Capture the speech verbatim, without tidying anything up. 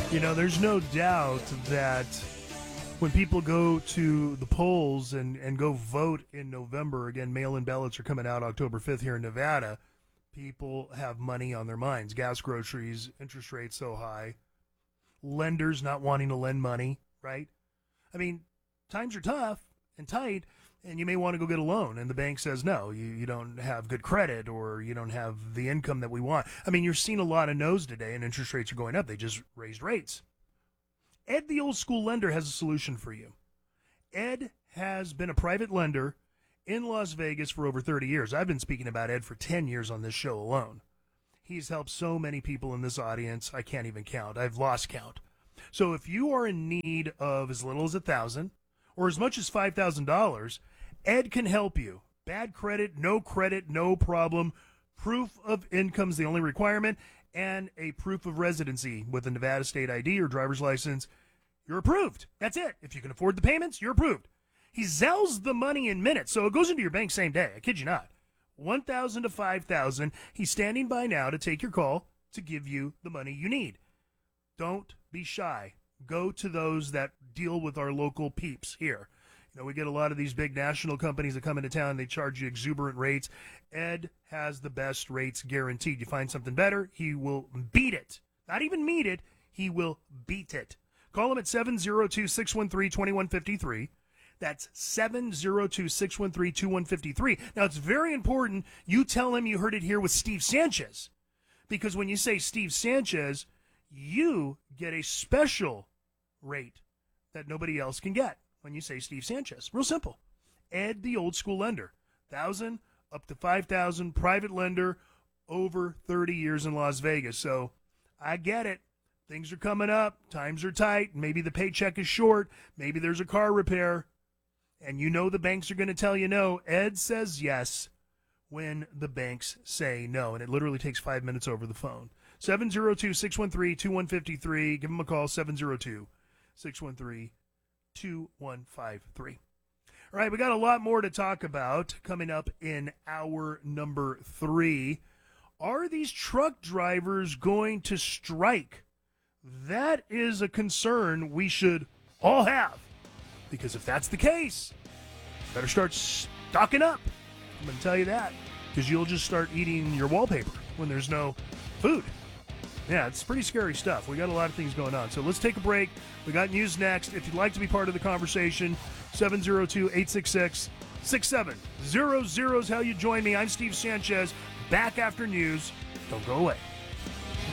You know, there's no doubt that when people go to the polls and, and go vote in November, again, mail-in ballots are coming out October fifth here in Nevada, people have money on their minds. Gas, groceries, interest rates so high, lenders not wanting to lend money, right? I mean, times are tough and tight, and you may want to go get a loan, and the bank says, no, you, you don't have good credit or you don't have the income that we want. I mean, you're seeing a lot of no's today, and interest rates are going up. They just raised rates. Ed, the old school lender, has a solution for you. Ed has been a private lender in Las Vegas for over thirty years. I've been speaking about Ed for ten years on this show alone. He's helped so many people in this audience, I can't even count. I've lost count. So if you are in need of as little as one thousand dollars or as much as five thousand dollars, Ed can help you. Bad credit, no credit, no problem. Proof of income's the only requirement, and a proof of residency with a Nevada state I D or driver's license. You're approved. That's it. If you can afford the payments, you're approved. He zells the money in minutes, so it goes into your bank same day. I kid you not. one thousand dollars to five thousand dollars. He's standing by now to take your call to give you the money you need. Don't be shy. Go to those that deal with our local peeps here. You know, we get a lot of these big national companies that come into town. They charge you exuberant rates. Ed has the best rates guaranteed. You find something better, he will beat it. Not even meet it, he will beat it. Call him at seven oh two, six one three, two one five three. That's seven oh two, six one three, two one five three. Now, it's very important you tell him you heard it here with Steve Sanchez. Because when you say Steve Sanchez, you get a special rate that nobody else can get when you say Steve Sanchez. Real simple. Ed, the old school lender. one thousand dollars up to five thousand dollars, private lender, over thirty years in Las Vegas. So I get it. Things are coming up. Times are tight. Maybe the paycheck is short. Maybe there's a car repair. And you know the banks are going to tell you no. Ed says yes when the banks say no. And it literally takes five minutes over the phone. seven oh two, six one three, two one five three. Give him a call, seven oh two, six one three, two one five three. All right, we got a lot more to talk about coming up in hour number three. Are these truck drivers going to strike? That is a concern we should all have. Because if that's the case, better start stocking up. I'm going to tell you that. Because you'll just start eating your wallpaper when there's no food. Yeah, it's pretty scary stuff. We got a lot of things going on. So let's take a break. We got news next. If you'd like to be part of the conversation, seven oh two, eight six six, six seven zero zero is how you join me. I'm Steve Sanchez. Back after news. Don't go away.